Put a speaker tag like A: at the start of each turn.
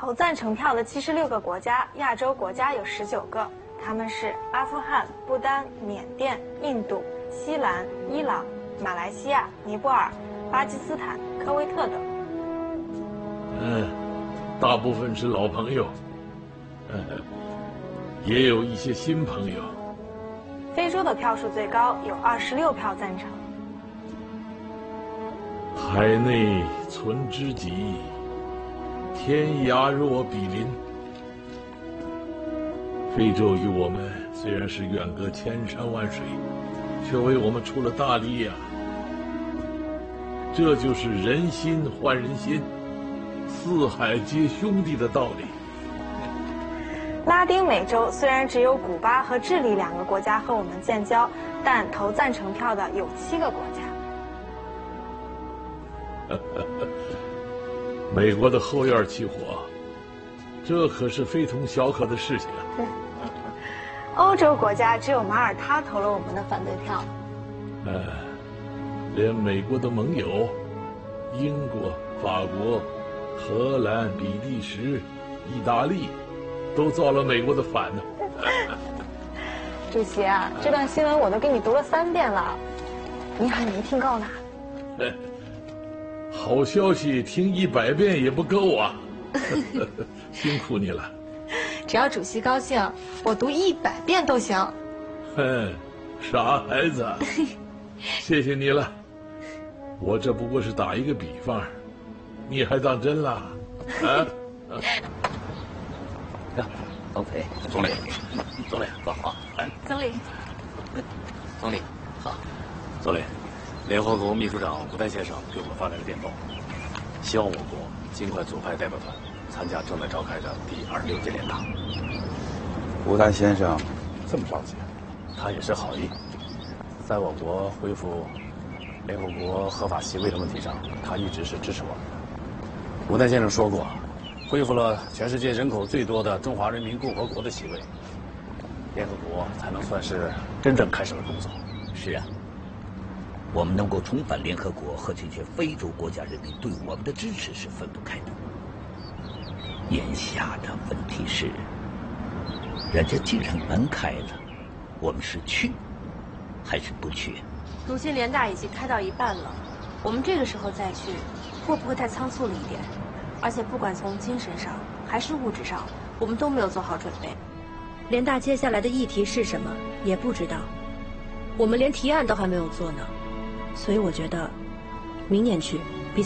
A: 投赞成票的76个国家，亚洲国家有19个，他们是阿富汗、不丹、缅甸、印度、西兰、伊朗、马来西亚、尼泊尔、巴基斯坦、科威特等。
B: 大部分是老朋友，也有一些新朋友。
A: 非洲的票数最高，有26票赞成。
B: 海内存知己，天涯若比邻。非洲与我们虽然是远隔千山万水，却为我们出了大力呀。这就是人心换人心，四海皆兄弟的道理。
A: 拉丁美洲虽然只有古巴和智利2个国家和我们建交，但投赞成票的有7个国家。
B: 美国的后院起火，这可是非同小可的事情啊。
A: 欧洲国家只有马耳他投了我们的反对票。
B: 连美国的盟友英国、法国、荷兰、比利时、意大利都造了美国的反呢。
A: 主席啊，这段新闻我都给你读了3遍了，你还没听够呢。
B: 好消息听100遍也不够啊。辛苦你了。
A: 只要主席高兴，我读100遍都行。
B: 傻孩子，谢谢你了。我这不过是打一个比方，你还当真了？啊？
C: 总理，总理，坐好。
A: 总理，
C: 总理，好。总理，联合国秘书长吴丹先生给我们发来了电报，希望我国尽快组派代表团参加正在召开的第26届联大。
D: 吴丹先生这么着急？
C: 他也是好意，在我国恢复联合国合法席位的问题上，他一直是支持我们的。吴丹先生说过，恢复了全世界人口最多的中华人民共和国的席位，联合国才能算是真正开始了工作。
E: 是啊，我们能够重返联合国和这些非洲国家人民对我们的支持是分不开的。眼下的问题是，人家既然门开了，我们是去还是不去？
F: 如今联大已经开到一半了，我们这个时候再去，会不会太仓促了一点？而且不管从精神上还是物质上，我们都没有做好准备。联大接下来的议题是什么也不知道，我们连提案都还没有做呢。所以我觉得，明年去